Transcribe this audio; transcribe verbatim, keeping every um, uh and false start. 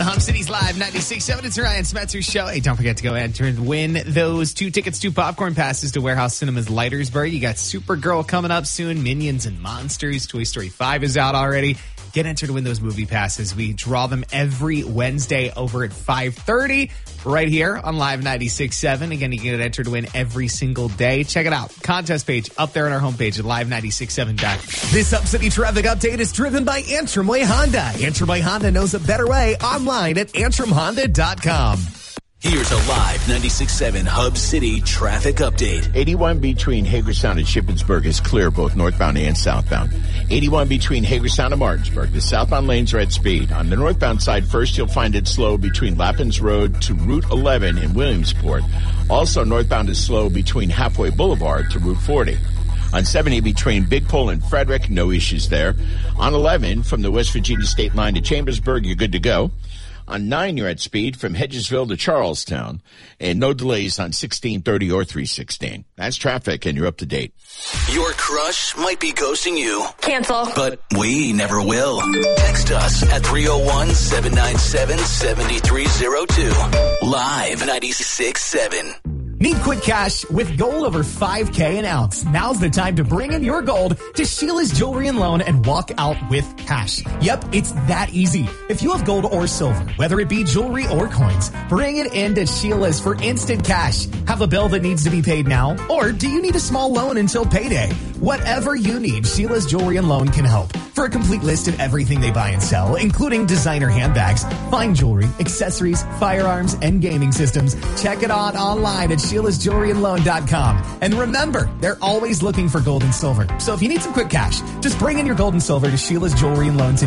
Home Cities Live ninety-six point seven. It's Ryan Smetzer's show. Hey, don't forget to go enter and win those two tickets, two popcorn passes to Warehouse Cinemas Leitersburg. You got Supergirl coming up soon, Minions and Monsters. Toy Story five is out already. Get entered to win those movie passes. We draw them every Wednesday over at five thirty right here on Live ninety-six point seven. Again, you can get entered to win every single day. Check it out. Contest page up there on our homepage at live ninety-six point seven dot com. This Up City traffic update is driven by Antrim Way Honda. Antrim Way Honda knows a better way online at antrim honda dot com. Here's a Live ninety-six point seven Hub City traffic update. eighty-one between Hagerstown and Shippensburg is clear both northbound and southbound. eighty-one between Hagerstown and Martinsburg. The southbound lanes are at speed. On the northbound side, first you'll find it slow between Lappins Road to Route eleven in Williamsport. Also northbound is slow between Halfway Boulevard to Route forty. On seventy between Big Pole and Frederick, no issues there. On eleven from the West Virginia state line to Chambersburg, you're good to go. On nine, you're at speed from Hedgesville to Charlestown. And no delays on sixteen thirty or three sixteen. That's traffic, and you're up to date. Your crush might be ghosting you. Cancel. But we never will. Text us at three oh one, seven nine seven, seven three oh two. Live ninety-six point seven. Need quick cash with gold over five K an ounce? Now's the time to bring in your gold to Sheila's Jewelry and Loan and walk out with cash. Yep, it's that easy. If you have gold or silver, whether it be jewelry or coins, bring it in to Sheila's for instant cash. Have a bill that needs to be paid now? Or do you need a small loan until payday? Whatever you need, Sheila's Jewelry and Loan can help. For a complete list of everything they buy and sell, including designer handbags, fine jewelry, accessories, firearms, and gaming systems, check it out online at Sheila's Jewelry and Loan dot com. And remember, they're always looking for gold and silver. So if you need some quick cash, just bring in your gold and silver to Sheila's Jewelry and Loan today.